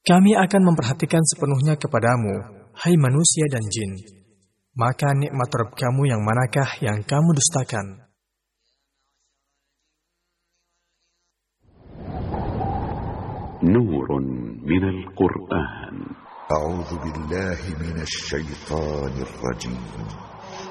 Kami akan memperhatikan sepenuhnya kepadamu, hai manusia dan jin. Maka nikmat Rabb kamu yang manakah yang kamu dustakan? نور من القرآن. أعوذ بالله من الشيطان الرجيم.